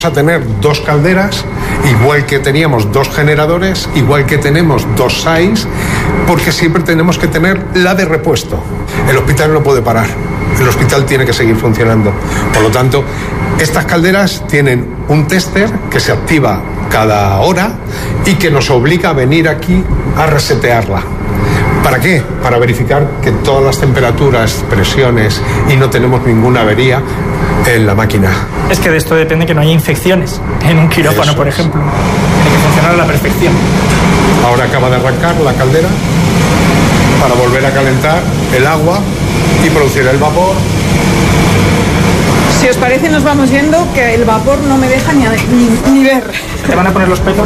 A tener 2 calderas, igual que teníamos 2 generadores, igual que tenemos 2 SAIs, porque siempre tenemos que tener la de repuesto. El hospital no puede parar, el hospital tiene que seguir funcionando. Por lo tanto, estas calderas tienen un tester que se activa cada hora y que nos obliga a venir aquí a resetearla. ¿Para qué? Para verificar que todas las temperaturas, presiones y no tenemos ninguna avería en la máquina. Es que de esto depende que no haya infecciones en un quirófano, por ejemplo. Tiene que funcionar a la perfección. Ahora acaba de arrancar la caldera para volver a calentar el agua y producir el vapor. Si os parece, nos vamos yendo, que el vapor no me deja ni ver. ¿Te van a poner los petos?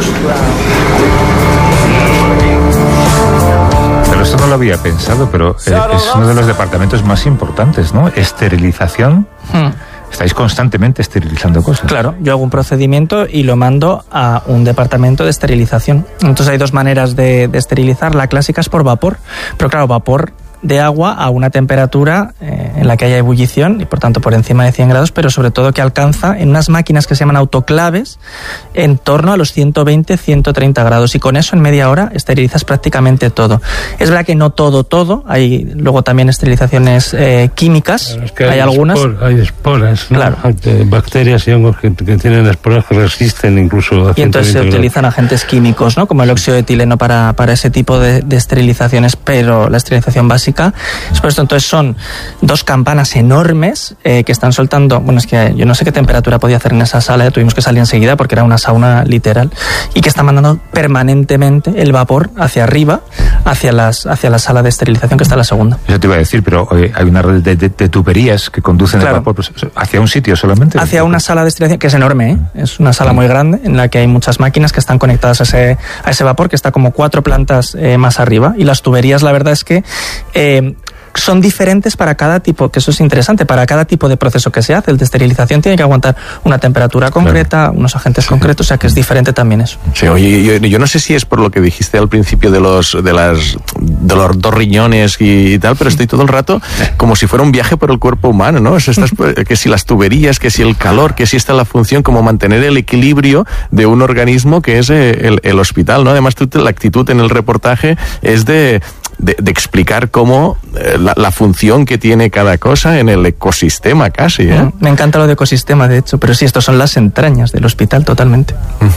Pero esto no lo había pensado, pero es uno de los departamentos más importantes, ¿no? Esterilización. Estáis constantemente esterilizando cosas. Claro, yo hago un procedimiento y lo mando a un departamento de esterilización. Entonces hay 2 maneras de esterilizar. La clásica es por vapor, pero claro, vapor de agua a una temperatura en la que haya ebullición y por tanto por encima de 100 grados, pero sobre todo que alcanza en unas máquinas que se llaman autoclaves en torno a los 120-130 grados y con eso en media hora esterilizas prácticamente todo. Es verdad que no todo, hay luego también esterilizaciones químicas, es que hay algunas. Hay esporas, ¿no? Claro. Bacterias y hongos que tienen esporas que resisten incluso a 120 y entonces se utilizan agentes químicos, ¿no? Como el óxido de etileno para ese tipo de esterilizaciones, pero la esterilización básica es por esto. Entonces son 2 campanas enormes que están soltando, bueno, es que yo no sé qué temperatura podía hacer en esa sala, tuvimos que salir enseguida porque era una sauna literal, y que están mandando permanentemente el vapor hacia arriba, hacia la sala de esterilización que está en la segunda. Eso te iba a decir, pero hay una red de tuberías que conducen el vapor pues, hacia un sitio solamente. Hacia una sala de esterilización que es enorme, es una sala muy grande en la que hay muchas máquinas que están conectadas a ese vapor que está como 4 plantas más arriba, y las tuberías la verdad es que son diferentes para cada tipo, que eso es interesante, para cada tipo de proceso que se hace. El de esterilización tiene que aguantar una temperatura concreta, unos agentes concretos, o sea que es diferente también eso. Sí, oye, yo no sé si es por lo que dijiste al principio de los 2 riñones y tal, pero estoy todo el rato como si fuera un viaje por el cuerpo humano, ¿no? Que si las tuberías, que si el calor, que si está la función, como mantener el equilibrio de un organismo que es el hospital, ¿no? Además, la actitud en el reportaje es de explicar cómo la función que tiene cada cosa en el ecosistema casi, ¿eh? Me encanta lo de ecosistema, de hecho, pero sí, estos son las entrañas del hospital totalmente.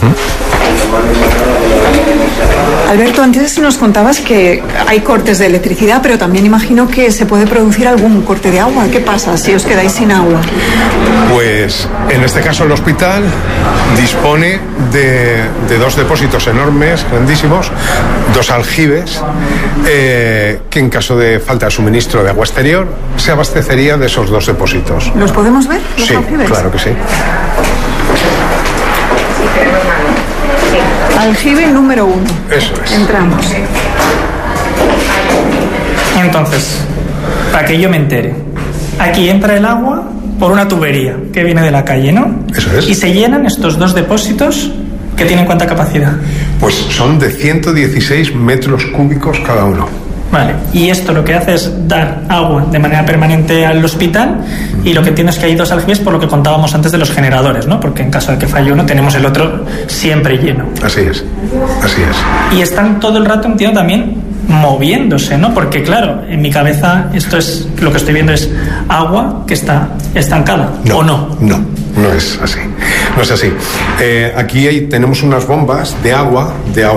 Alberto, antes nos contabas que hay cortes de electricidad, pero también imagino que se puede producir algún corte de agua. ¿Qué pasa si os quedáis sin agua? Pues en este caso el hospital dispone de 2 depósitos enormes, grandísimos, 2 aljibes, que en caso de falta de suministro de agua exterior se abastecería de esos 2 depósitos. ¿Los podemos ver, los sí, aljibes? Claro que sí. Aljibe número 1. Eso es. Entramos. Entonces, para que yo me entere, aquí entra el agua por una tubería que viene de la calle, ¿no? Eso es. Y se llenan estos 2 depósitos que tienen ¿cuánta capacidad? Pues son de 116 metros cúbicos cada uno. Vale, y esto lo que hace es dar agua de manera permanente al hospital, y lo que entiendo es que hay 2 aljibes por lo que contábamos antes de los generadores, ¿no? Porque en caso de que falle uno tenemos el otro siempre lleno. Así es. Y están todo el rato, entiendo, también moviéndose, ¿no? Porque claro, en mi cabeza esto es, lo que estoy viendo es agua que está estancada, ¿o no? No es así. No es así. Aquí tenemos unas bombas de agua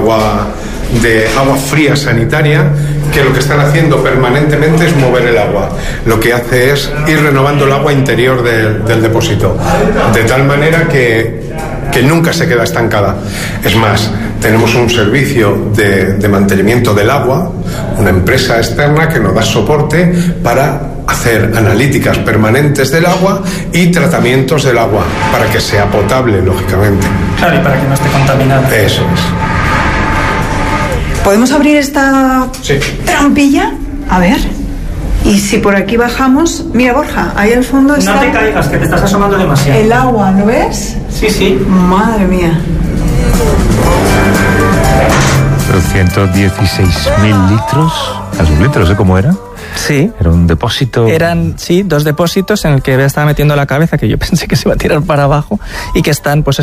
fría sanitaria, que lo que están haciendo permanentemente es mover el agua. Lo que hace es ir renovando el agua interior del depósito, de tal manera que nunca se queda estancada. Es más, tenemos un servicio de mantenimiento del agua, una empresa externa que nos da soporte para hacer analíticas permanentes del agua y tratamientos del agua, para que sea potable, lógicamente. Claro, y para que no esté contaminada. Eso es. ¿Podemos abrir esta trampilla? A ver. Y si por aquí bajamos... Mira, Borja, ahí al fondo está... No te caigas, que te estás asomando demasiado. El agua, ¿lo ves? Sí. Madre mía. Pero 116.000 litros, a sus litros, ¿cómo era? Sí. Era un depósito. Eran, sí, 2 depósitos en el que Bea estaba metiendo la cabeza, que yo pensé que se iba a tirar para abajo, y que están, pues